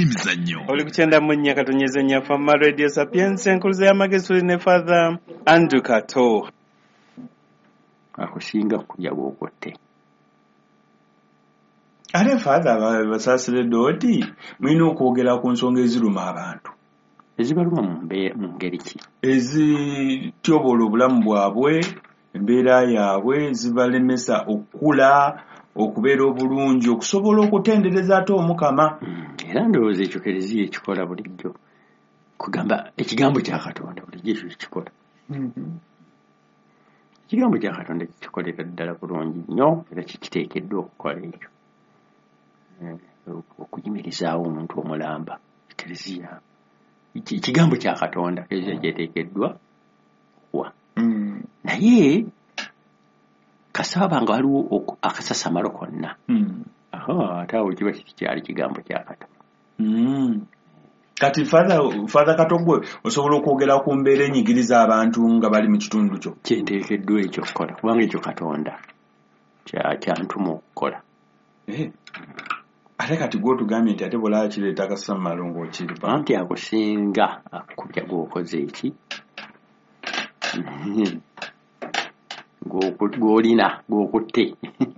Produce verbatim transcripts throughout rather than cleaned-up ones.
by'emizannyo. Oli kukyenda mu nnya katonyeze nnya Fama Radio Sapiens enkuluze y'amagezi ne Father Andrew Kato. Akusinga kujja gwokotte. Ate Father basaasire doodi mulina okwogera ku nsonga eziruma abantu. Ezibaluma mu ngeri ki? Ezityobola obulamu bwabwe, embeera yaabwe, zibalemesa okukula, okubeera obulungi, okusobola okutendereza ate Omukama. Era ndowooza ekyo Kereziya ekikola bulijjo. Kugamba ekigambo kya Katonda bulijjo ekyo kikola. Ekigambo kya Katonda kikolera ddala bulungi nnyo era kikiteekeddwa okukola ekyo. Okuyimirizaawo omuntu omulamba. Kereziya ekigambo kya Katonda Kereziya gyeteekeddwa wa. Naye kasaba nga waliwo akasasamalo konna. Aha, ate awo kiba kikyali kigambo kya Katonda. Kati Father Father Katogwe osobola okwogera ku mbeera enyigiriza abantu nga bali mu kitundu kyo. Kyenteekeddwa ekyo okukola kubanga ekyo Katonda kyantuma okukola. Ate kati gwe otugambye nti ate bw'olaba kireeta akasasamalo ng'okiripa. Anti akusinga akukubya gw'okoze eki gw'olina gw'okutte.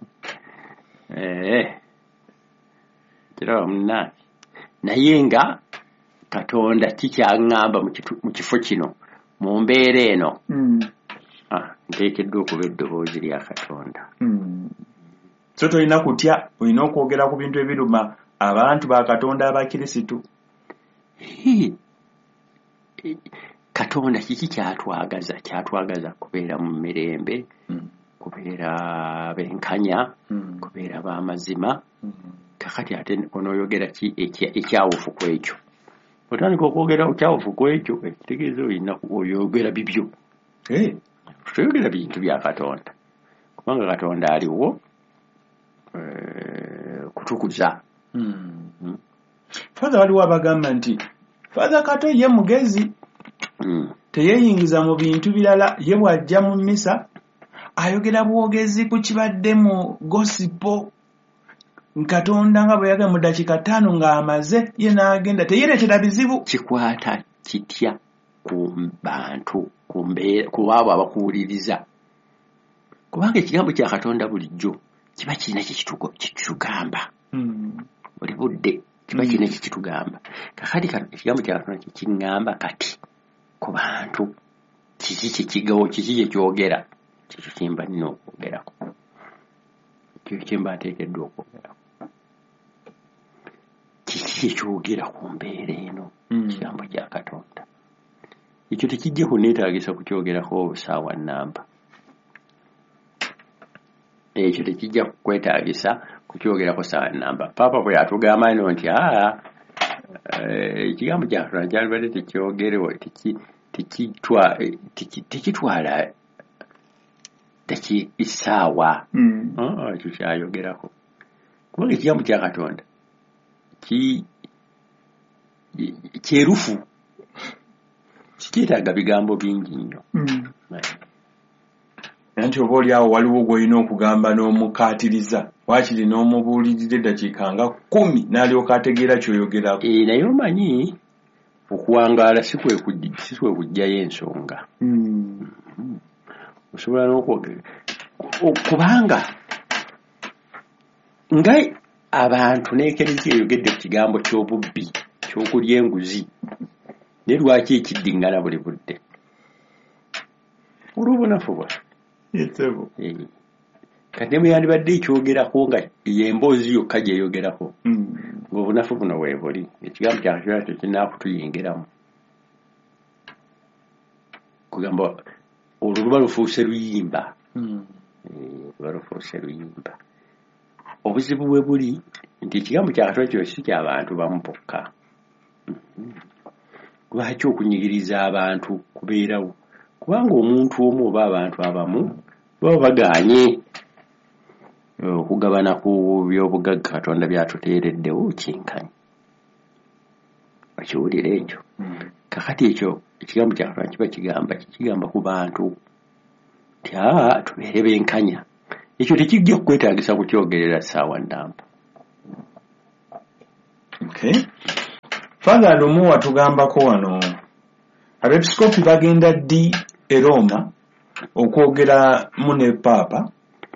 Kiraba munnange. Naye nga Katonda kikyaŋŋamba mu kifo kino mu mbeera eno nteekeddwa okuba eddoboozi lya Katonda. So tolina kutya, olina okwogera ku bintu ebiruma abantu ba Katonda abakirisitu. Katonda kiki kyatwagaza kyatwagaza kubeera mu mirembe, kubeera benkanya, kubeera b'amazima. Kakati ate onooyogera ki ekyawufu ku ekyo. Otandika okwogera ekyawufu ku ekyo ekitegeeza olina oyogera bibyo. Toyogera bintu bya Katonda kubanga Katonda aliwo kutukuza. Father waliwo abagamba nti Father Kato ye mugezi teyeeyingiza mu bintu birala, ye bw'ajja mu mmisa ayogera bwogezi ku kibadde mu gosipo. Katonda nga bwe yagamba mu ddakiika ttaano ng'amaze ye n'agenda teyeeretera bizibu. Kikwata kitya ku bantu ku abo abakuwuliriza kubanga ekigambo kya Katonda bulijjo kiba kirina kikitugamba buli budde kiba kirina kikitugamba. Kakati ekigambo kya Katonda kikiŋŋamba kati ku bantu kiki kyekigawo kiki kyekyogera kikyo kyemba nnina okwogerako kyo kyemba nteekeddwa okwogerako kiki kyekyogera ku mbeera eno ekigambo kya Katonda. Ekyo tekijja kunneetaagisa kukyogerako obusaawa nnamba. Ekyo tekijja kwetaagisa kukyogerako saawa nnamba. Papa bwe yatugamba nno nti aa ekigambo kya Katonda kyalibadde tekyogerewo tekitwala essaawa. Ekyo kyayogerako kubanga ekigambo kya Katonda kyerufu kikyetaaga bigambo bingi nnyo. Nti oba oli awo waliwo gw'olina okugamba n'omukaatiriza waakiri n'omubuulirira eddakiika nga kkumi n'alyoka ategeera ky'oyogerako. Naye omanyi okuwangaala si kwe kuggyayo ensonga. Osobola n'okwogera kubanga nga abantu n'Ekereziya eyogedde ku kigambo ky'obubbi ky'okulya enguzi ne lwaki ekiddingana buli budde olw'obunafu bwa kati bwe yandibadde ekyogerako nga y'emboozi yokka gyeyogerako ng'obunafu buno weebuli ekigambo kya Katonda tekinaakutuyingiramu kugamba olwo luba lufuuse luyimba. Luba lufuuse luyimba. Obuzibu bwe buli nti ekigambo kya Katonda kyo si ky'abantu bamu bokka. Lwaki okunyigiriza abantu kubeerawo kubanga omuntu omu oba abantu abamu baba bagaanye okugabana ku by'obugagga Katonda byatuteereddewo kyenkanyi. Bakiwulira ekyo. Kakati ekyo ekigambo kya Katonda kiba kigamba kikigamba ku bantu nti aa tubeere benkanya. Ekyo tekijja kukwetaagisa kukyogerera ssaawa nnamba. Okay. Father lumu watugambako wano abepiskopi bagenda ddi e Roma okwogera mu ne Papa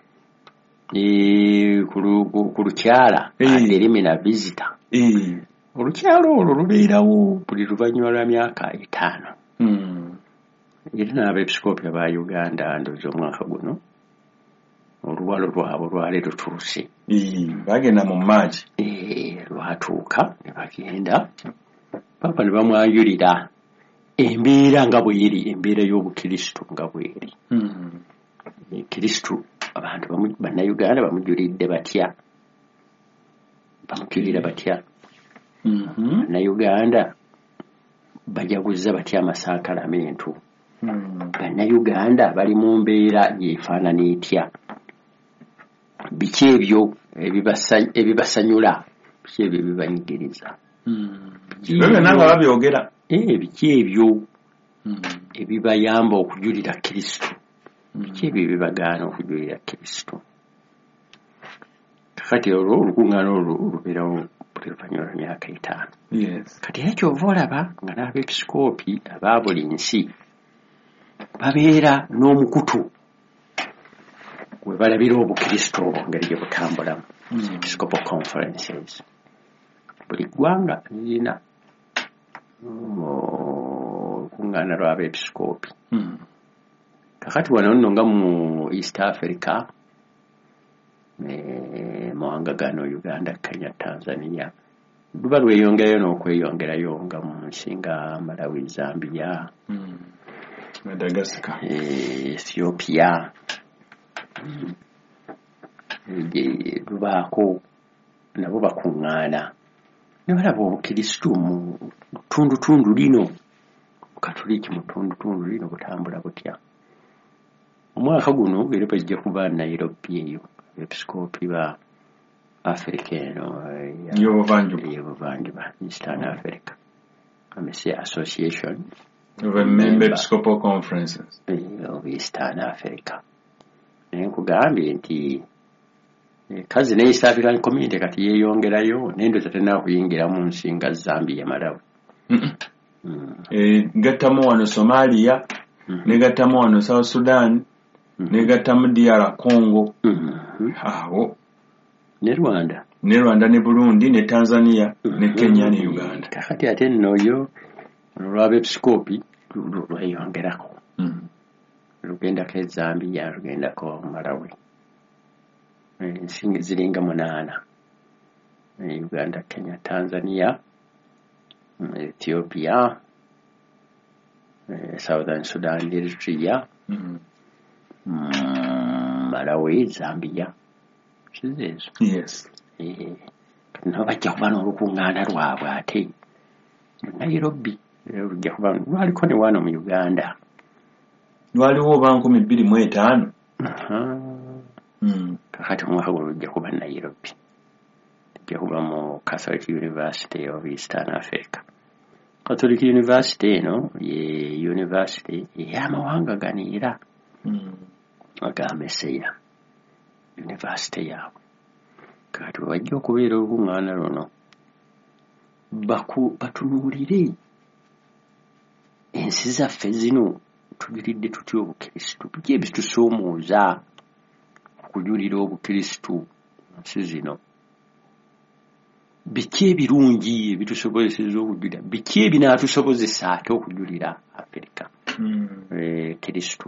e ku lukyala elimina visitor e olukyala olwo lubeerawo buli luvannyuma lwa myaka etaano. Era n'abepiskopi aba Uganda ndoza omwaka guno oluwalo lwabwe lwali lutuuse bagenda mu March lwatuuka ne bagenda Papa ne bamwanjulira embeera nga bweri, embeera y'obukristo nga bweri. Kristo abantu bannayuganda bamujulidde batya, bamujulira batya. Bannayuganda bajaguza batya amasakalamentu. Bannayuganda bali mu mbeera yeefaanana etya. Biki ebyo ebibasanyula, biki ebyo ebibanyigiriza. Ebyo nanga babyogera. Eh, biki ebyo ebibayamba okujulira Kristo. Biki ebyo ebibagaana okujulira Kristo. Kati olwo olukuŋŋaana olwo lubeerawo buli luvannyuma lwa myaka etaano. Kati era kyova olaba nga n'abepisikoopi aba buli nsi babeera n'omukutu we balabira obukristo obwo ngeri gye butambulamu. Episcopal conferences. Buli ggwanga lirina olukuŋŋaana lw'abepisikoopi. Kakati wano nno nga mu East Africa, mawanga gano Uganda, Kenya, Tanzania, luba lweyongerayo n'okweyongerayo nga mu nsi nga Malawi, Zambia, Madagascar, Ethiopia. Lubaako nabo bakuŋŋaana ne balaba obukristu mu ttundutundu lino, Katoliki mu ttundutundu lino butambula butya. Omwaka guno era bajja kuba Nairobi eyo episikoopi ba Africa eno y'obuvanjuba, Eastern Africa, Amnesty Association of Member Episcopal Conferences of Eastern Africa. Naye nkugambye nti kazi ne East African Community kati yeeyongerayo n'endoza tena kuyingira mu nsi nga Zambia, Malawi. Gattamu wano Somalia, ne gattamu wano South Sudan, ne gattamu D R Congo, awo ne Rwanda, ne Rwanda ne Burundi ne Tanzania ne Kenya ne Uganda. Kati ate nno yo olw'abepisikoopi lweyongerako. Lugendako e Zambia, lugendako Malawi, ensi ziringa munaana. Uganda, Kenya, Tanzania, Ethiopia, Southern Sudan, Eritrea, Malawi, Zambia. Kizeezo. Yes. Nabo bajja kuba n'olukuŋŋaana lwabwe ate Nairobi. Lujja kuba lwaliko ne wano mu Uganda. Lwaliwo oba nkumi bbiri mu etaano. Kakati omwaka guno lujja kuba Nairobi. Lujja kuba mu Catholic University of Eastern Africa. Catholic University eno ye university ey'amawanga gano era aga Meseya University yaabwe. Kati bajja okubeera olukuŋŋaana luno batunuulire ensi zaffe zino tujulidde tutya obukristu, biki ebitusoomooza okujulira obukristu nsi zino, biki ebirungi ebitusobozeseza okujulira, biki ebinaatusobozesa ate okujulira Afirika kristu.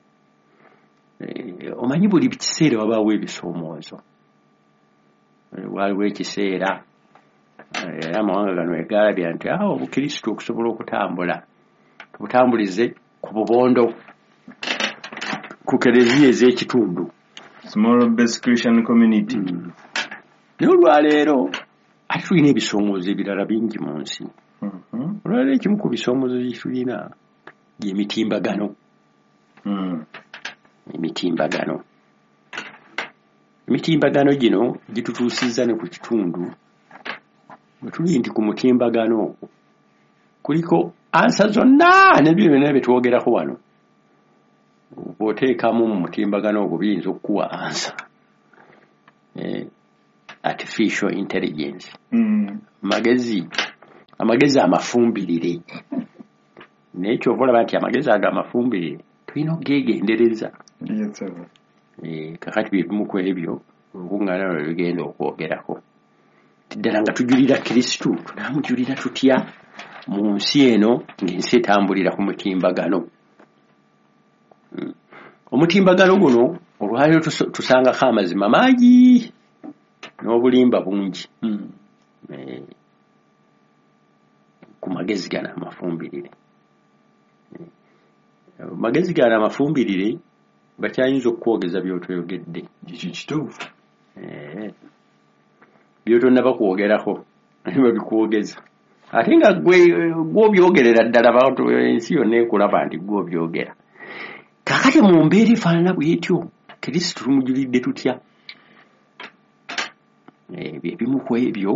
Omanyi buli kiseera wabaawo ebisoomoozo. Waliwo ekiseera era amawanga gano wegalabya nti awo obukristu okusobola okutambula tubutambulize ku bubondo, ku kereziya ez'ekitundu, Small Base Christian Community. Naye olwaleero ate tulina ebisoomoozo ebirala bingi mu nsi. Olwaleero ekimu ku bisoomoozo bye tulina gy'emitimbagano. Emitimbagano. Emitimbagano gino gitutuusizza ne ku kitundu. Bwe tuli nti ku mutimbagano ogwo kuliko ansa zonna n'ebyo byonna bye twogerako wano. Bw'oteekamu mu mutimbagano ogwo biyinza okukuwa ansa. Artificial intelligence. Magezi amagezi amafumbirire nekyo obola nti amagezi aga amafumbirire tulina okugegendereza. Eh, kakati bibimu ku ebyo obungana lwe bigenda okwogerako ddala nga tujulira Kristo tunamujulira tutya mu nsi eno ng'ensi etambulira ku mutimbagano. Hmm. Omutimbagano guno olwaliro tusangako amazima mangi n'obulimba bungi mm. eh, ku magezi gano amafumbirire. Eh, magezi gano amafumbirire bakyayinza okwogeza by'otweyogedde ekyo kituufu. Eh, by'otonnaba kwogerako babikuwogeza ate nga gwe gw'obyogerera ddala bantu ensi yonna ekulaba nti gw'obyogera. Kakati mu mbeera efaanana bw'etyo Kristo tumujulidde tutya? Ebyo ebimu ku ebyo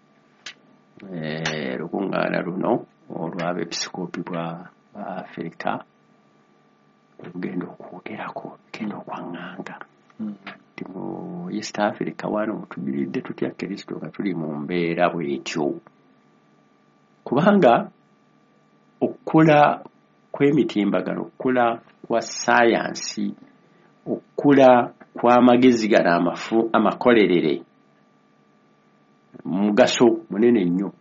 lukuŋŋaana luno olw'abeepisikoopi bwa Afirika olugenda okwogerako genda okwaŋŋanga nti mu East Africa wano tujulidde tutya Kristo nga tuli mu mbeera bw'etyo, kubanga okukula kw'emitimbagano, okukula kwa sayansi, okukula kw'amagezi gano amafu amakolerere mugaso munene nnyo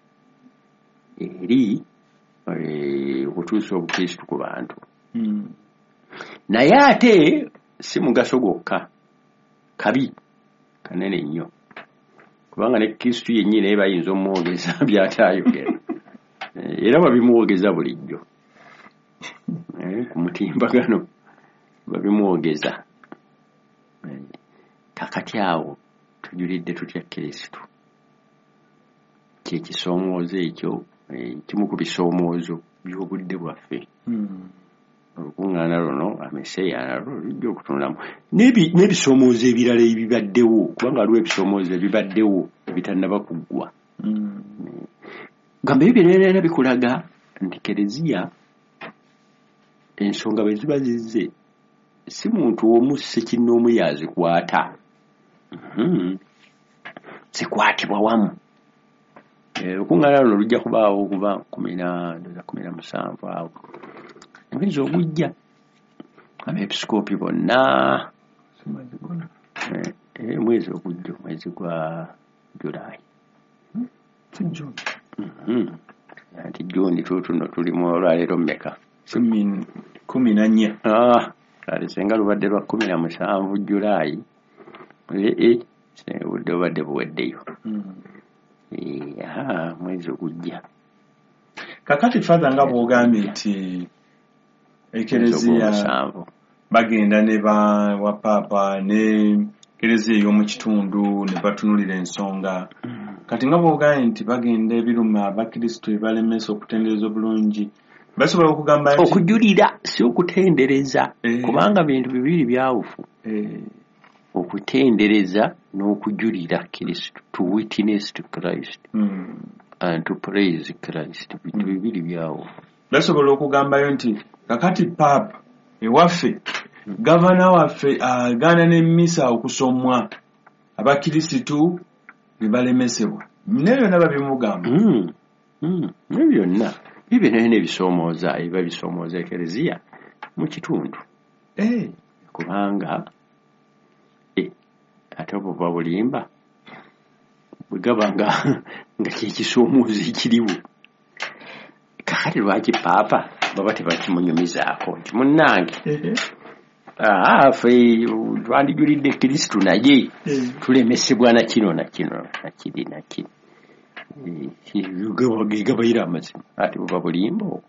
eri okutuusa obukristu ku bantu. Mm. Naye ate si mugaso gwokka, kabi kanene nnyo, kubanga ne Kristu yennyini naye bayinza omwogeza by'ataayogera era babimuwogeza bulijjo ku mutimbagano babimwogeza. Kakati awo tujulidde tutya Kristu? Kyekisoomoozo ekyo kimu ku bisoomoozo by'obudde bwaffe. Olukuŋŋaana luno ameseya nalwo lujja okutunulamu n'ebisoomoozo ebirala ebibaddewo, kubanga waliwo ebisoomoozo ebibaddewo ebitannaba kuggwa. Gamba ebyo byonna bikulaga nti Kereziya ensonga bwe ziba zizze si muntu omu ssekinnoomu yazikwata, zikwatibwa wamu. Olukuŋŋaana luno lujja kubaawo okuva kumi na kumi na musanvu awo mwezi ogujja, abeepisikoopi bonna mwezi ogujja, mwezi gwa Julaayi anti Juuni tuutuno tulimu olwaleero mmeka? kumi na nnya. Kale senga lubadde lwa kumi na musanvu Julaayi obudde obadde buweddeyo. Mwezi ogujja. Kakati Father nga bw'ogambye nti Ekereziya bagenda ne ba wa Papa ne Kereziya ey'omu kitundu ne batunulira ensonga. Kati nga bw'ogambye nti bagenda ebiruma Abakristo balemesa okutendereza obulungi, basobola okugamba nti okujulira si okutendereza, kubanga bintu bibiri byawufu. Okutendereza n'okujulira Kristo, to witness to Christ and to praise Christ, bintu bibiri byawufu. Basobola okugambayo nti kakati Papa ewaffe gavana waffe agaana n'emmisa okusomwa Abakirisitu ne balemesebwa, ne byonna babimugamba. Ne byonna bibyo n'ebisoomooza ebiba bisoomooza Ekereziya mu kitundu, kubanga ate obwo buba bulimba bwe gaba nga kyekisoomooza ekiriwo. Kakati lwaki Papa baba tebakimunyumizaako nti munnange ffe twandijulidde Kristu naye tulemesebwa na kino na kino nakiri nakiri, ge gabayira amazima. Ati buba bulimba obwo.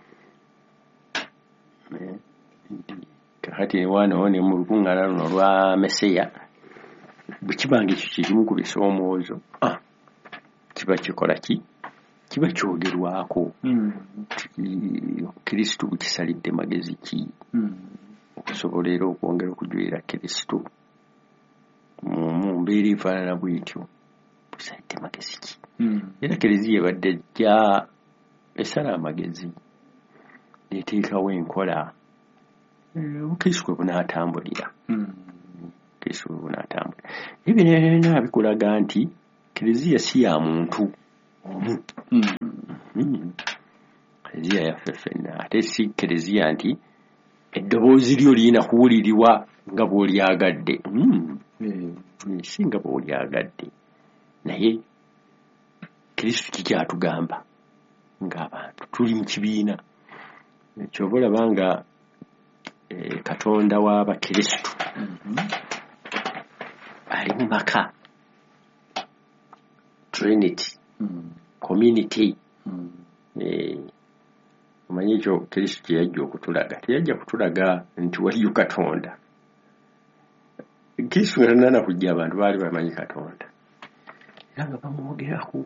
Kakati wano ne mu lukuŋŋaana luno olwa Meseya bwe kibanga ekyo kikimu ku bisoomoozo kiba kikola ki? Kiba kyogerwako. Kristu bukisalidde magezi ki okusobola era okwongera okujulira Kristu mu mbeera efaanana bw'etyo, bukisalidde magezi ki? Era Kereziya ebadde ejja esala amagezi neteekawo enkola Kristu bwe bunaatambulira. Kristu bwe bunaatambulira. Ebyo byonna bikulaga nti Kereziya si ya muntu omu. kereziya yaffe ffenna ate si kereziya nti eddoboozi lyo lirina kuwulirirwa nga bw'olyagadde si nga bw'olyagadde naye kristo kikyatugamba ng'abantu tuli mu kibiina ekyoba olaba nga katonda w'abakristo ali mu maka trinity community omanyi ekyo kristo kyeyajja okutulaga teyajja kutulaga nti waliyo katonda kristo nga tanana kujja abantu baali bamanyi katonda era nga bamwogerako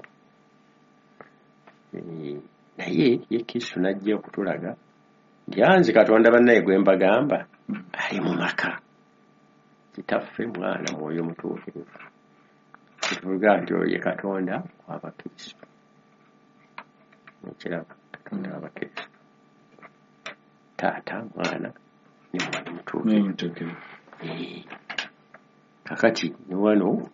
naye ye kristo najja okutulaga nti anze katonda bannaye gwe mbagamba ali mu maka kitaffe mwana mwoyo mutuukirivu kituvuga nti oyo ye katonda w'abakristo ekiraba katonda w'abakristo taata mwana ne mwana mutuukirivu kakati ne wano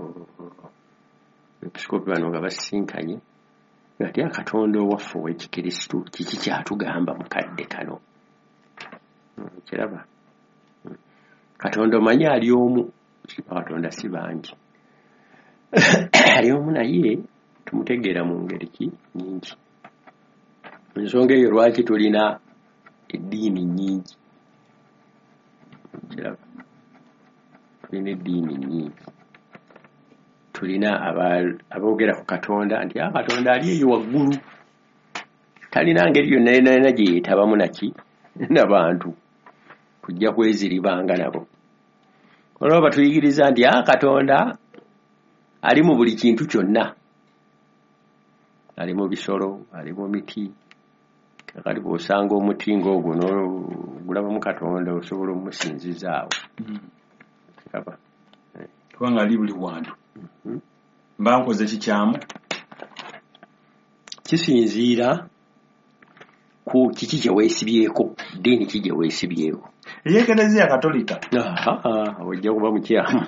episkopi bano nga basisinkanye ngati akatonda owaffe ow'ekikristo kiki kyatugamba mukadde kano kiraba katonda omanyi ali omu katonda si bangi ali omu naye tumutegeera mu ngeri ki nyingi ensonga eyo lwaki tulina eddiini nyingi kiraba tulina eddiini nyingi tulina aboogera ku katonda nti katonda ali eyo waggulu talina ngeri yonna yonna gye yeetabamu naki n'abantu tujja kweziribanga nabo olwo batuyigiriza nti katonda ali mu buli kintu kyonna ali mu bisolo ali mu miti kakati bw'osanga omuti ng'ogwo n'ogulabamu katonda osobola okumusinzizaawo kiraba kubanga ali buli wantu mba nkoze kikyamu kisinziira ku kiki kye weesibyeko ddiini ki gye weesibyeko eyekereziya katolika ojja kuba mukyamu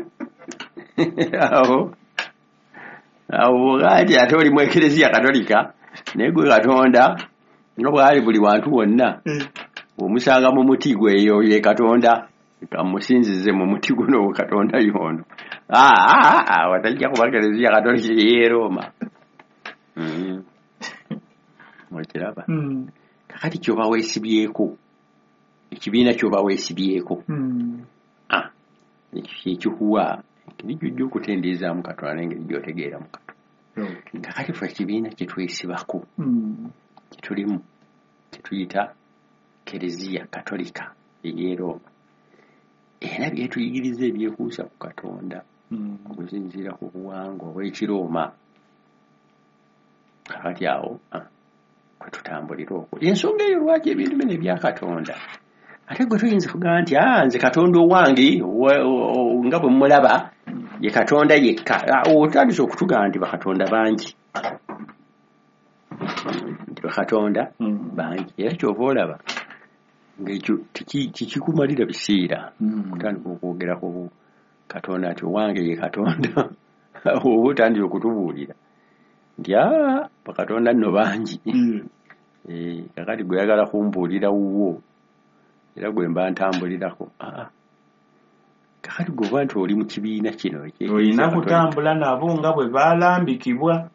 awo awo ati ate oli mu ekereziya katolika naye gwe katonda nga bwali buli wantu wonna bw'omusanga mu muti gwe eyo ye katonda kamusinzize mu muti guno katonda yono watajja kuba kereziya katolika ye Roma mwekiraba kakati kyoba weesibyeko ekibiina kyoba weesibyeko ekikuwa nijjujja okutendeezaamu katonda nengeri gy'otegeeramu katonda kakati ffe ekibiina kyetwesibako kyetulimu kyetuyita kereziya katolika ey'e Roma era byetuyigiriza ebyekuusa ku katonda okusinziira ku buwangwa obw'ekirooma kakati awo kwe tutambulira okwo ensonga eyo lwaki ebintu bino ebya katonda ate gwe tuyinza kugamba nti nze katonda owange nga bwe mulaba ye katonda yekka otandise okutugamba nti bakatonda bangi nti bakatonda bangi era kyova olaba ng'ekyo tekikumalira biseera kutandika okwogerako katonda nti owange ye katonda oba otandise okutubuulira nti bakatonda nno bangi kakati gwe yagala kumbuulira wuwo era gwe mba ntambulirako kakati gwoba nti oli mu kibiina kino olina kutambula nabo nga bwe baalambikibwa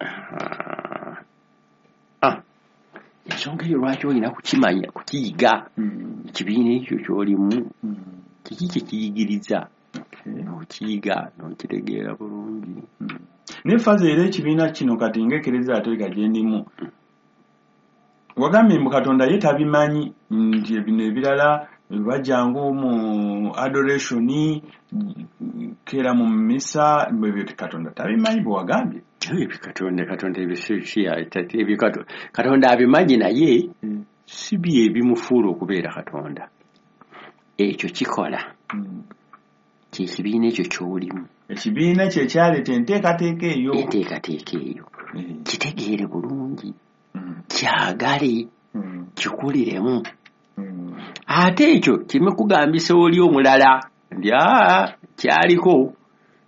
ensonga eyo lwaki olina kukimanya kukiyiga ekibiina ekyo kyolimu kiki kye kiyigiriza n'okiyiga n'okitegeera bulungi naye faza era ekibiina kino kati ng'ekereziya katolika gye ndimu wagambye mbu katonda ye tabimanyi nti ebino ebirala bajjangu mu adorationi keera mu misa ebyo katonda tabimanyi bwe wagambye katonda katonda katonda abimanyi naye si bye ebimufuula okubeera katonda ekyo kikola kyekibiina ekyo kyolimu ekibiina kye kyaleeta enteekateeka eyo enteekateeka eyo kitegeere bulungi kyagale kikuliremu ate ekyo kimekugambisa oli omulala nti kyaliko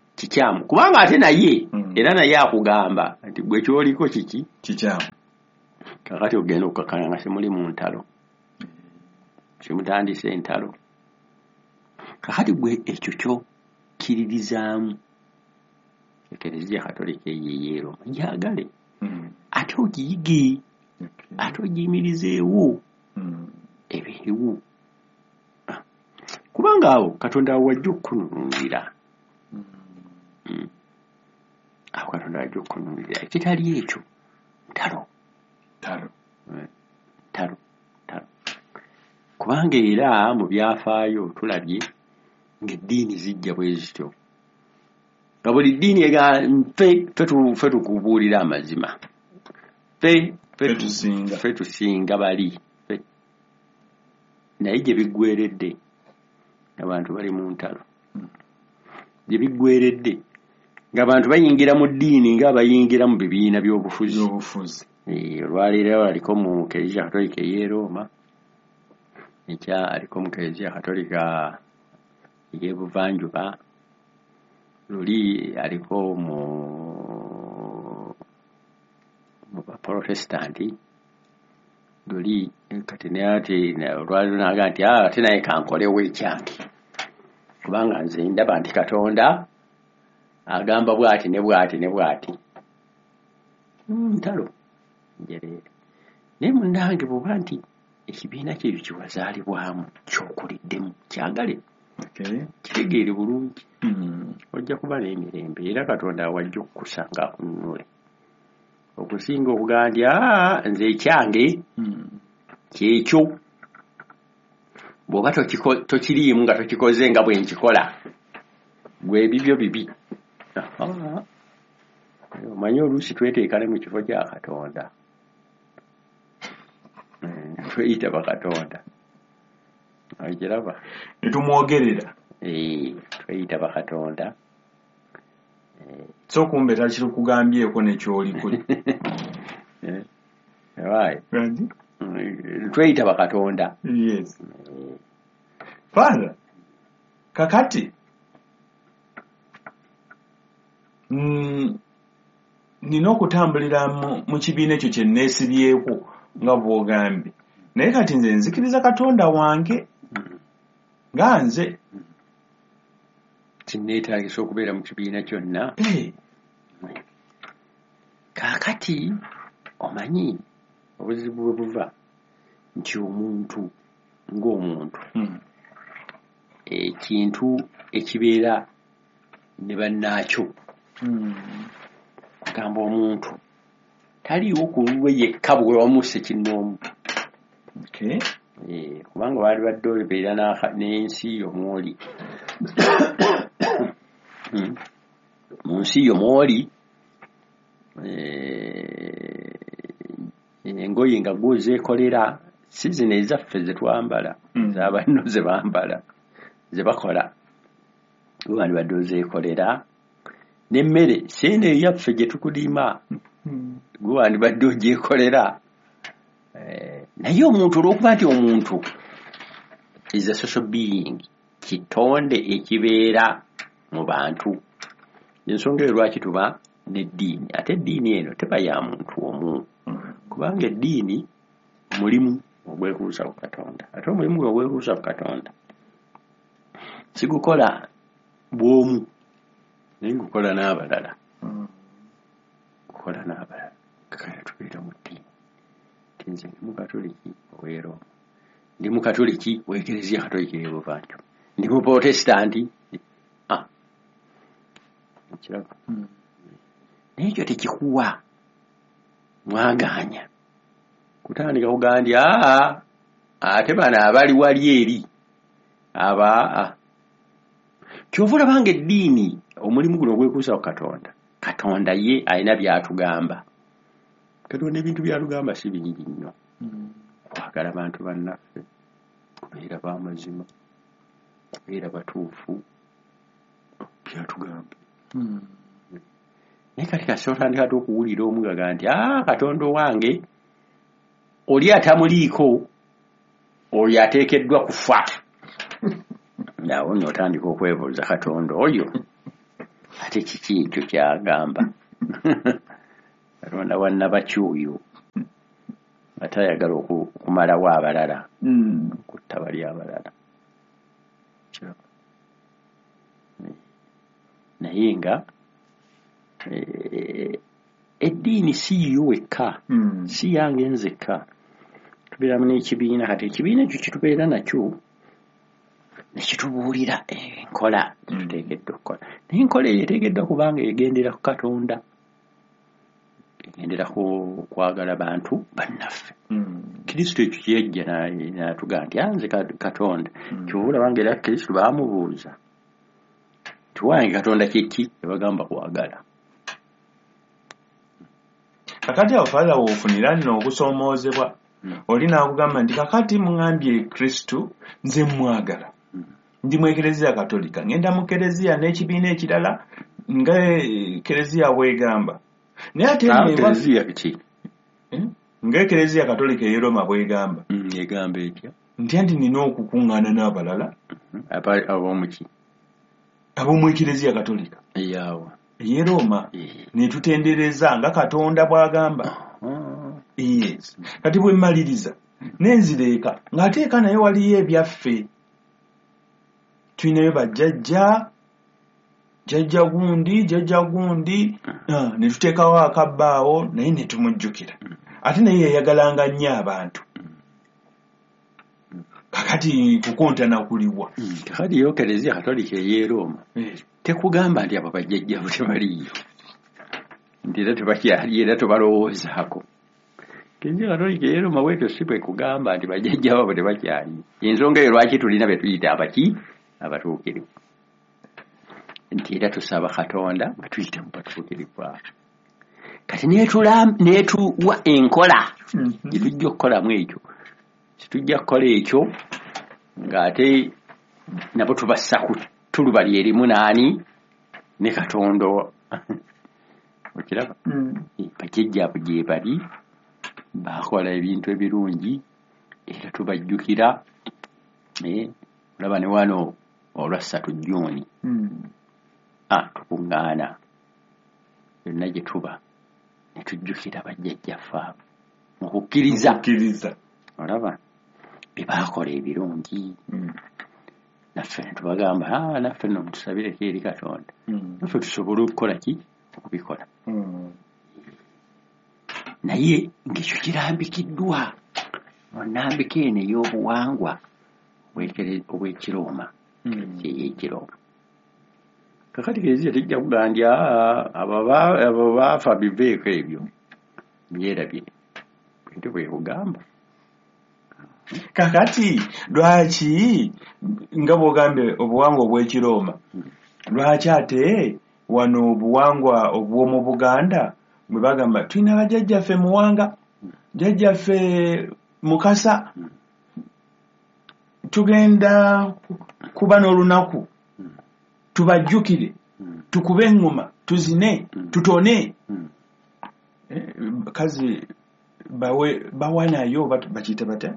kikyamu kubanga ate naye era naye akugamba nti gwe kyoliko kiki kikyamu kakati ogenda okukakana nga semuli mu ntalo simutandise entalo kakati gwe ekyo kyo kiririzaamu Eklezia Katolika eyeyeero njagale ate ogiyige ate ogiyimirizeewo ebiriwo kubanga awo Katonda wajja okukununulira awo Katonda wajja okukununulira ekitali ekyo ntalo ntalo ntalo ntalo kubanga era mu byafaayo tulabye ng'eddiini zijja bwe zityo nga buli ddiini ega ffe ffe tukubuulira amazima ffe ffe tusinga bali naye gye biggweredde abantu bali mu ntalo gye biggweredde ng'abantu bayingira mu ddiini ng'abayingira mu bibiina by'obufuzi olwaleero aliko mu Eklezia Katolika ey'e Roma ekya aliko mu Eklezia Katolika ey'ebuvanjuba luli aliko mu mu Baprotestanti luli kati naye olwaleero naga nti ate naye kankolewo ekyange kubanga nze ndaba nti Katonda agamba bw'ati ne bw'ati ne bw'ati ntalo njereere naye munnange bw'oba nti ekibiina kyeyo kiwazaalibwamu kyokuliddemu kyagale kitegeere bulungi ojja kuba n'emirembe era Katonda wajja okukusa ng'akununule okusinga okugaa nti aa nze ekyange kyekyo bw'oba tokiriimu nga tokikoze nga bwe nkikola gwe ebibyo bibi omanyi oluusi tweteekane mu kifo kya Katonda tweyita bakatonda akiraba netumwogerera tweyita bakatonda so kumbe takiri kugambyeko nekyoli kuli tweyita bakatonda yes Father kakati mm, nina okutambulira mu kibiina ekyo kye neesibyeko nga bw'ogambye naye kati nze nzikiriza Katonda wange nga nze tinneetaagisa okubeera mu kibiina kyonna kaakati omanyi obuzibu bwe buva nti omuntu ng'omuntu ekintu ekibeera ne bannaakyo kugamba omuntu taliiwo ku lulwe yekka bwe wamusse kinnoomu kubanga baali badde obeera n'ensi omwoli mu nsi yo mwoli engoye nga gwo zeekolera si zino ezaffe ze twambala z'abanno ze bambala ze bakola gwe bandi badde ozeekolera n'emmere seeno eyaffe gye tukulima gwe bandi badde ogyekolera naye omuntu olw'okuba nti omuntu is a social being kitonde ekibeera mu bantu ensonga eyo lwaki tuba n'eddiini ate eddiini eno teba ya muntu omu kubanga eddiini mulimu ogwekuusa ku Katonda ate omulimu gwe ogwekuusa ku Katonda sigukola bw'omu naye ngukola n'abalala gukola n'abalala kakaya tubeera mu ddiini nze ndi mukatoliki ow'e Roma ndi mukatoliki wa Eklezia Katolika ey'ebuvanjuba ndi mu Protestanti kiraba naye ekyo tekikuwa mwaganya kutandika kugaa nti aa ate bano abali wali eri aba kyova olabanga eddiini omulimu guno gwekuusa ku Katonda Katonda ye alina by'atugamba Katonda ebintu by'atugamba si bingi nnyo kwagala abantu bannaffe kubeera b'amazima kubeera batuufu by'atugamba naye kati kasi otandika te okuwulira omu gaga nti aa Katonda owange oli atamuliiko oyo ateekeddwa kufa nawo n'otandika okwebuuza Katonda oyo ate kiki ekyo kyagamba Katonda wannabakyuyo atayagala okumalawo abalala mm. kutta bali abalala naye nga eh, eddiini si yiyo wekka mm. si yange nzekka tubeeramu n'ekibiina kati ekibiina ekyo kitubeera nakyo nekitubuulira enkola tuteekeddwa okukola naye enkola eyo eteekeddwa kubanga egendera ku Katonda egendera ku kwagala bantu bannaffe Kristo ekyo kyejja n'atugaa nti anze Katonda kyobula bange era Kristo baamubuuza tuwange Katonda kyeki ebagamba kwagala kakati awo Father woofunira nno okusoomoozebwa oli n'akugamba nti kakati muŋambye Kristo nze mwagala ndi mu Eklezia Katolika ngenda mu Eklezia n'ekibiina ekirala nga Eklezia bwegamba naye ate Eklezia ki nga Eklezia Katolika e Roma bwegamba egamba etya nti anti nina okukuŋŋaana n'abalala ab'omuki ab'omu Eklezia Katolika eyaawa e Roma ne tutendereza nga Katonda bw'agamba yes kati bwe mmaliriza n'enzireeka ng'ateeka naye waliyo ebyaffe tulinayo bajjajja jjajja gundi jjajja gundi ne tuteekawo akabbaawo naye ne tumujjukira ate naye yayagalanga nnyo abantu kakati kukontana kuliwa kakati yo Eklezia Katolika e Roma tekugamba nti abo bajjajja tebaliyo nti era tebakyali era tebalowoozaako Eklezia Katolika e Roma bwetyo si bwe kugamba nti bajjajja babo tebakyali ensonga eyo lwaki tulina be tuyita abaki abatuukirivu nti era tusaba Katonda nga tuyita mu batuukirivu abo kati neetuwa enkola gye tujja okukolamu ekyo kitujja kukola ekyo ng'ate nabo tubassa ku tuluba lyerimu naani ne Katonda okiraba bajjajja abo gye bali bakola ebintu ebirungi era tubajjukira olaba ne wano olwassatu Juni tukuŋŋaana yonna gye tuba ne tujjukira bajjajjaffe abo mu kukkiriza olaba bye baakola ebirungi naffe ne tubagamba naffe nno mutusabireko eri Katonda naffe tusobole okukola ki okubikola naye ng'ekyo kirambikiddwa mu nnambika eno ey'obuwangwa obw'Ekirooma ey'Ekirooma kakati Eklezia tejja kugaa nti abo baafa biveeko ebyo byerabye bwente bwekugamba kakati lwaki nga bw'ogambye obuwangwa obw'Ekirooma lwaki ate wano obuwangwa obw'omu Buganda bwe bagamba tulina bajjajjaffe Muwanga jjajjaffe Mukasa tugenda kuba n'olunaku tubajjukire tukube eŋŋoma tuzine tutone kazi bawanayo bakiyita bata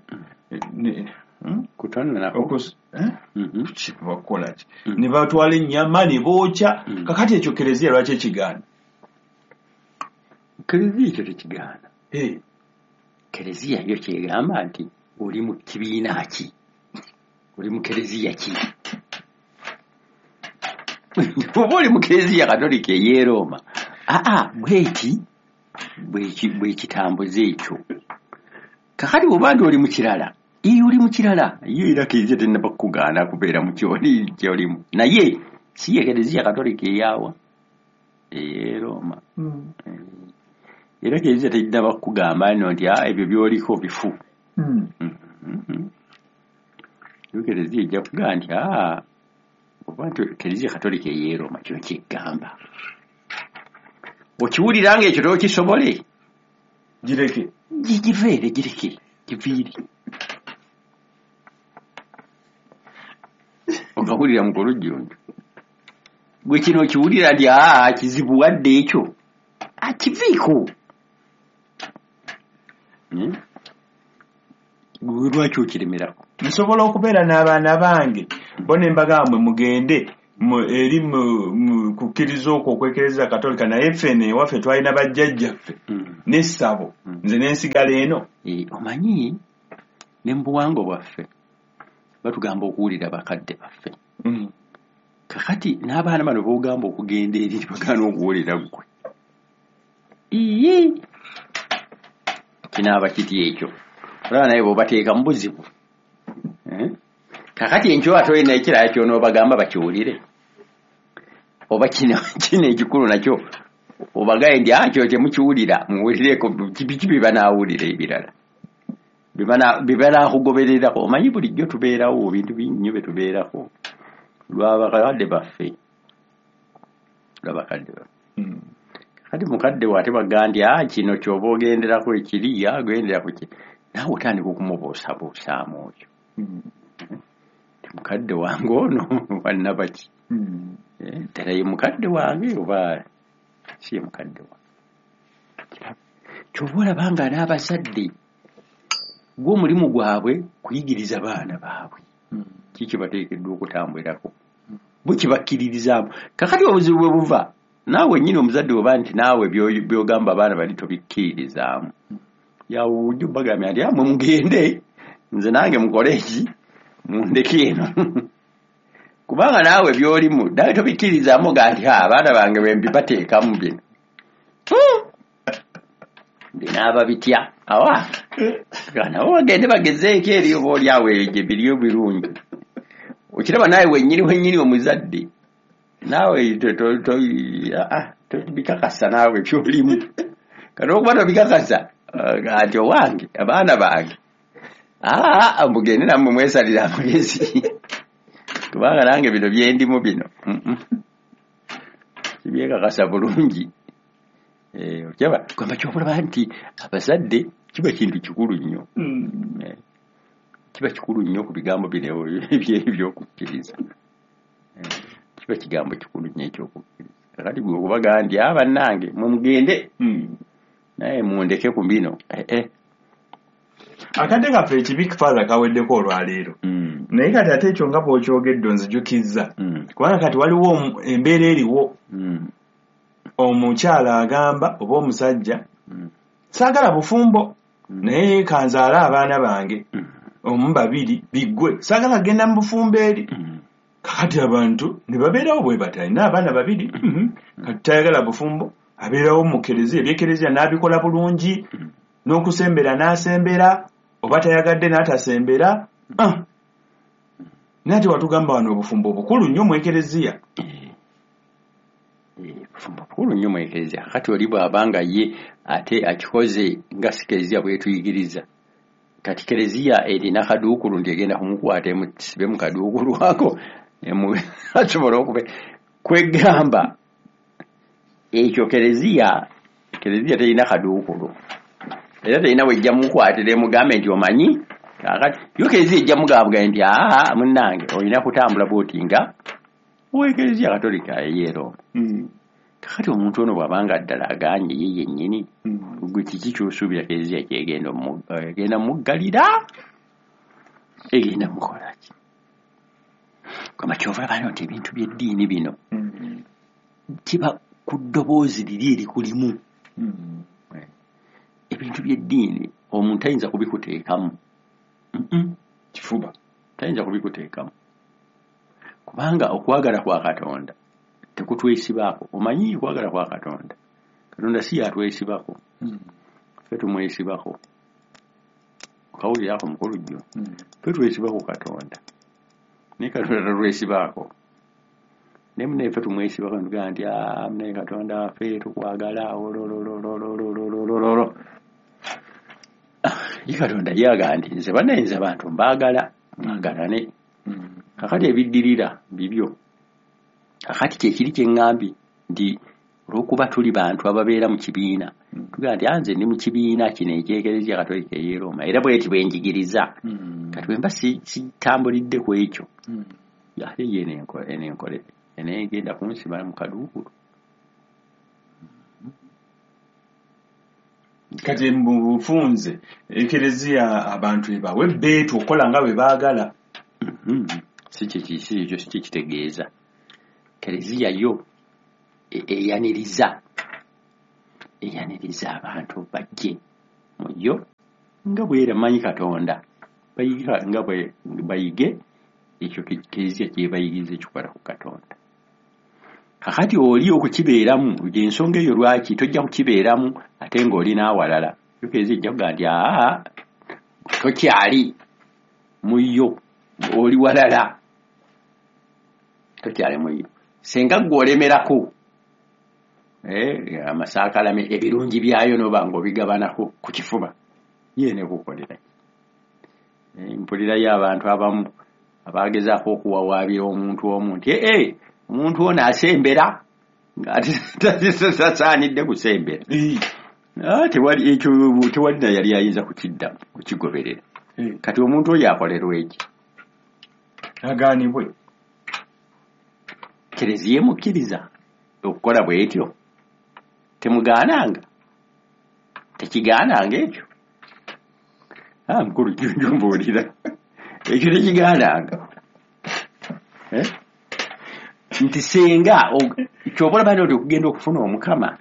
bakolaki ne batwala ennyama ne bookya kakati ekyo Eklezia lwaki ekigaana Eklezia ekyo tekigaana Eklezia yo kyegamba nti oli mu kibiina ki oli mu Eklezia ki oba oli mu Eklezia Katolika e Roma aa bweki bwekitambuza ekyo kakati oba nti oli mu kirala iyo oli mu kirala iyo era Eklezia tennaba kukugaana kubeera mu kyoli kyolimu naye si Eklezia Katolika eyaawa e Roma era Eklezia tennaba kukugamba nno nti ebyo byoliko bifu Eklezia ejja kugaa nti oba nti Eklezia Katolika e Roma kino kiggamba okiwulira ng'ekyo tokisobole gireke giveere gireke giviiri okawulira mu kulujjunju gwe kino okiwulira nti kizibu wadde ekyo akiviiko gwe lwaki okiremerako nsobola okubeera n'abaana bange bo ne mbagamba mugende eri kukkiriza okwo okwekereza Katolika naye ffe ewaffe twalina bajjajjaffe n'essabo nze n'ensigala eno. Eh, omanyi ne mu buwango bwaffe batugamba okuwulira bakadde baffe. Mm. Kakati n'abaana bano boogamba okugenda eri tebagaana okuwulira ggwe. Iye kinaaba kiti ekyo olaba naye bw'obateeka mu buzibu. Eh? Kakati enkyo ate olina ekirala ky'onoobagamba bakiwulire oba kino kino ekikulu nakyo obagaye ndi akyo temukiwulira muwulireko biki bye banaawulira ebirala bye banaakugobererako. Omanyi bulijjo tubeerawo bintu bingi bye tubeerako lw'abakadde baffe lw'abakadde baffe. Kati mukadde waate bagaa nti a kino ky'oba ogenderako ekiri agendera ku ki naawe otandika okumubuusabuusaamu oyo. Mukadde wange ono wannabaki ddala ye mukadde wange oba si ye mukadde wange. Ky'oba olaba nga n'abazadde gw'omulimu gwabwe kuyigiriza baana baabwe kiki bateekeddwa okutambulirako bukibakkiririzaamu. Kakati obuzibu bwe buva naawe nnyini omuzadde oba nti naawe by'ogamba abaana bali tobikkiririzaamu yawo ojja bagambye nti amwe mugende nze nange mukole eki mundeke eno kubanga naawe by'olimu nawe tobikkiririzaamu ga nti abaana bange bembibateekamu bino binaaba bitya awa nabo bagende bagezeeko eri oba oli awo egye biriyo birungi. Okiraba naawe wennyini wennyini omuzadde naawe tobikakasa naawe by'olimu kati okuba tobikakasa nti owange abaana bange aa mugende nammwe mwesalira amagezi kubanga nange bino byendimu bino kibyekakasa bulungi. Okyaba kwamba kyokulaba nti abazadde kiba kintu kikulu nnyo kiba kikulu nnyo ku bigambo bino ebyokukkiriza kiba kigambo kikulu nnyo ekyokukkiriza. Kakati gwe okubaga nti a bannange mumugende naye mundeke ku bino akadde kaffe ekibi Father kaweddeko olwaleero naye kati ate ekyo nga bw'okyogedde onzijukizza kubanga kati waliwo embeera eriwo omukyala agamba oba omusajja saagala bufumbo naye kanzaala abaana bange omu babiri biggwe saagala agenda mu bufumbo eri. Kakati abantu ne babeerawo bwe batalina abaana babiri kati tayagala bufumbo abeerawo mu kereziya ebyekereziya n'abikola bulungi n'okusembera n'asembera oba tayagadde n'atasembera naye ate watugamba wano obufumbo obukulu nnyo mu ekereziya. Obufumbo bukulu nnyo mu ekereziya. Kakati oli bw'abanga ye ate akikoze nga si kereziya bwetuyigiriza kati kereziya erina kaduukulu nti egenda kumukwata emusibe mu kaduukulu ako asobola okube kwegamba ekyo kereziya kereziya terina kaduukulu era terina wejja mukwatira emugambe nti omanyi kakati yo kereziya ejja mugambwa nti aa munnange olina kutambula bwoti nga owekereziya katolika eyeero. Kakati omuntu ono bw'abanga ddala aganye ye yennyini gwe kiki ky'osuubira kereziya kyegenda egenda muggalira egenda mukola ki kwamba kyova bano nti ebintu by'eddiini bino kiba ku ddoboozi liri erikulimu. Ebintu by'eddiini omuntu ayinza kubikuteekamu kifuba tayinza kubikuteekamu kubanga okwagala kwa Katonda tekutwesibaako. Omanyi okwagala kwa Katonda Katonda si yatwesibako ffe tumwesibako okawulirako mukulu jjo ffe twesibako Katonda naye Katonda tatwesibaako naye munaye ffe tumwesibako ntugaa nti a munaye Katonda waffe tukwagala ololololololololo ye Katonda yaga nti nze banaye nze abantu mbaagala mwagalane. Kakati ebiddirira bibyo kakati kyekiri kyeŋŋambye nti olw'okuba tuli bantu ababeera mu kibiina tugaa nti anze ndi mu kibiina kino ekyekereziya Katolika ey'e Roma era bweti bwenjigiriza kati bwe mba sitambulidde ku ekyo ate ye enenkole enegenda kunsiba mu kaduukulu. Kati mu bufunze ekereziya abantu ebawe beetu okola nga bwe baagala. si kiki ekyo si kitegeeza kereziya yo eyaniriza eyaniriza abantu bajje muyo nga bwera manyi Katonda bayiga nga bwe bayige ekyo kizya kye bayigize kikola ku Katonda. Kakati oli okukibeeramu ensonga eyo lwaki tojja kukibeeramu ate ng'oli n'awalala yokezi jjaga nti aa tokyali muyo oli walala tokyali muyo senga gwolemerako eh amasaakalame ebirungi byayo noba ng'obigabanako ku kifuba yene kukolera eh mpulira y'abantu abamu abagezaako okuwawaabira omuntu omuntu eh omuntu ono asembera ng'atasaanidde kusembera ah tewali ekyo tewali na yali ayinza kukidda kukigoberera kati omuntu oyo akolerwa eki agaanibwe Kereziya mukkiriza okukola bwetyo temugaananga tekigaananga ekyo ah mukulu njumbuulira ekyo tekigaananga eh nti senga kyobola bano nti okugenda okufuna omukama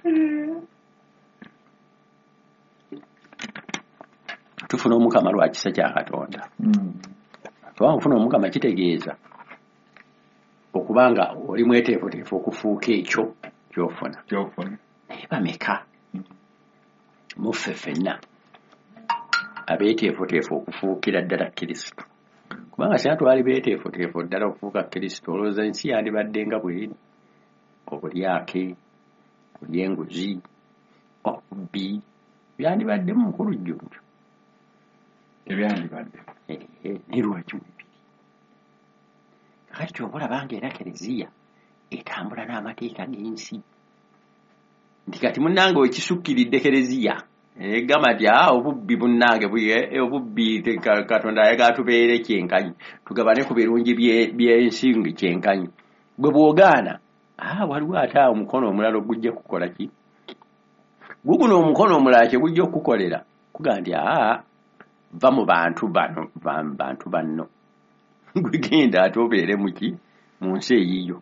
tufuna omukama lwa kisa kya Katonda twafuna omukama kitegeeza okubanga oli mweteefuteefu okufuuka ekyo kyofuna kyofuna naye bameka muffe ffenna abeeteefuteefu okufuukira ddala Kristo kubanga singa twali beeteefuteefu ddala okufuuka Kristo olowooza ensi yandibadde nga bweri obulyake obuyenguzi okubbi byandibaddemu mukulu jjunju ebyandibadde ne lwaki webiri kakati kyobola banga era Kereziya etambula n'amateeka g'ensi nti kati munnange wekisukkiridde Kereziya egamba nti aa obubbi bunnange obubbi Katonda ayagala tubeere kyenkanyi tugabane ku birungi by'ensi kyenkanyi bwe bw'ogaana aa waliwo ate omukono omulala ogujja kukola ki guguno omukono omulala kye gujja okukolera kugaa nti aa va mu bantu bano bantu banno gwegenda ate obeere muki mu nsi eyiyo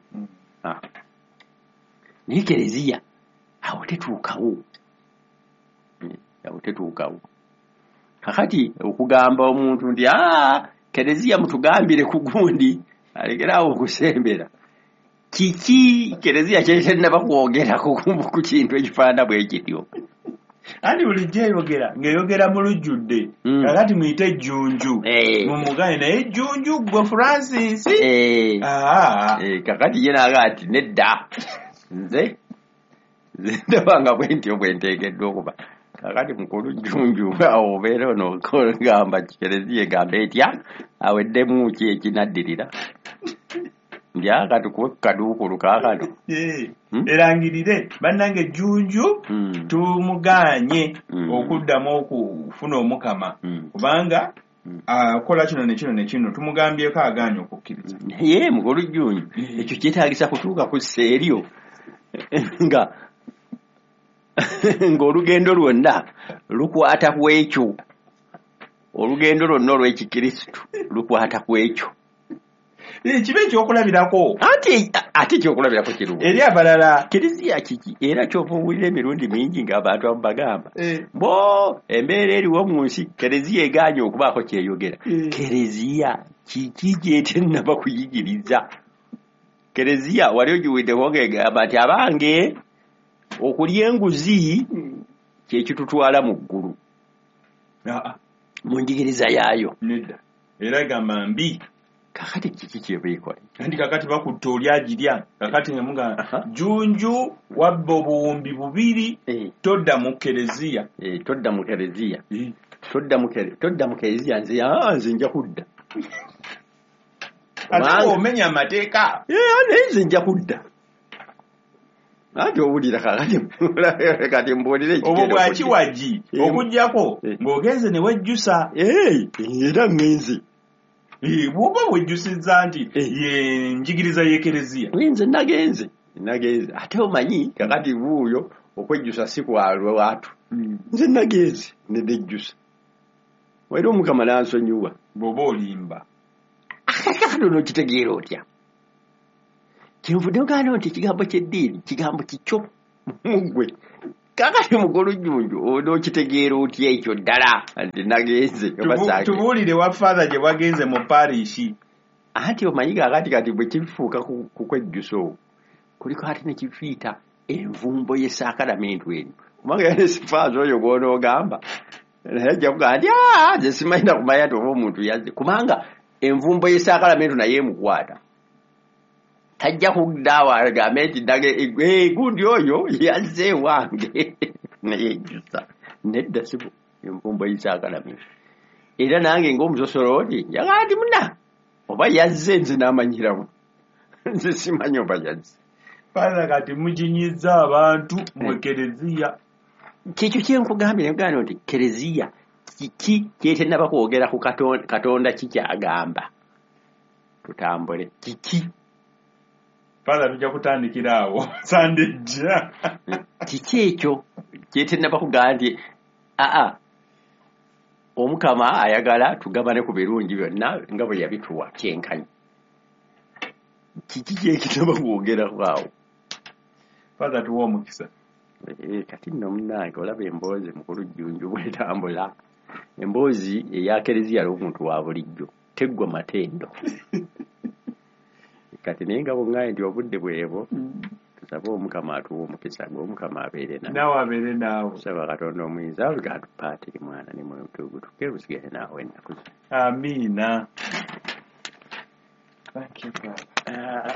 naye Kereziya awo tetuukawo awo tetuukawo kakati okugamba omuntu nti aa Kereziya mutugambire ku gundi alekerawo okusembera kiki Kereziya kyetennaba kwogerako ku kintu ekifaana bwe kityo andi bulijjo eyogera ng'eyogera mu lujjudde kakati muyite ejjunju mumugane naye ejjunju gwe Francis kakati ye naaga ati nedda nze nze ndabanga bwe ntyo bwe nteekeddwa okuba kakati mukulu jjunju awo obeera ono gamba Kereziya egamba etya aweddemu ki ekinaddirira ndyaka tukuwe kaduukulu kaakano erangirire bannange ejjunju tumuganye okuddamu okufuna omukama kubanga akola kino ne kino ne kino tumugambyeko agaanye okukkiriza ye mukulu jjunju ekyo kyetaagisa kutuuka ku sseeryo nga ng'olugendo lwonna lukwata ku ekyo olugendo lwonna olw'ekikristu lukwata ku ekyo kiba ekyokulabirako ate ate ekyokulabirako kirumu eri abalala Kereziya kiki era kyova owulira emirundi mingi ng'abantu abamu bagamba bo embeera eriwo mu nsi Kereziya egaanye okubaako kyeyogera Kereziya kiki gyetennaba kuyigiriza Kereziya wali ogiwuddeko ng'egamba nti abange okulya enguzi kyekitutwala mu ggulu mu njigiriza yaayo nedda era egamba mbi kakati kiki kyebeekole kandi kakati bakutta oli agirya kakati nemugamba jjunju wabba obuwumbi bubiri todda mu Kereziya todda mu Kereziya todda mu Kereziya nze nze nja kudda ate omenya amateeka naye nze nja kudda ate owulira kakati kati mbuulire obwo bwakiwagi okuggyako ng'ogenze ne wejjusa era ngenze bw'oba wejjusizza nti ye njigiriza y'Ekereziya nze nagenze nagenze ate omanyi kakati buuyo okwejjusa si kwa lwatu nze nagenze nedejjusa waira omukama nansonyiwa bw'oba olimba kakati onokitegeera otya kyenvudde ogaana nti ekigambo ky'eddiini kigambo kikyo mugwe kakati mukulu jjunju ono kitegeera otya ekyo ddala nti nagenze tubuulire wa father gye wagenze mu parishi anti omanyi kakati kati bwe kifuuka ku kwejjuso kuliko ate ne kifiita envumbo y'esaakalamentu eno kubanga yane sifaazi oyo gw'onoogamba naye ajja kugaa nti aa nze simanyi na kumanya nti oba omuntu yazze kubanga envumbo y'esaakalamentu naye emukwata tajja kuddawa agambe nti ddage gundi oyo yazze ewange naye ejjusa nedda sibu envumbo y'esaakalamentu era nange ng'omusosolooni yagaa nti muna oba yazze nze n'amanyiramu nze simanyi oba yazze Father kati mujinyizza abantu mu kereziya kikyo kyenkugambye negano nti kereziya kiki kyetennaba kwogera ku katonda katonda kikyagamba tutambule kiki Father tujja kutandikira awo sandejja kiki ekyo kyetennaba kugamba nti aa omukama ayagala tugabane ku birungi byonna nga bwe yabituwa kyenkanyi kiki kyekitaba kwogeraku awo Father tuwa omukisa Eh, kati nno munnange olaba emboozi mukulu jjunju bwetambula emboozi eya kereziya l'omuntu wa bulijjo teggwa matendo kati naye nga bw'oŋŋaye nti obudde bwebo tusabe omukama atuwa omukisa ng'omukama abeere nawe nawe abeere naawe tusaba katonda omuyinza aluga atupaatire mwana ne mwoyo mutuugu tukke busigale naawe ennaku zo amiina. Thank you, Father.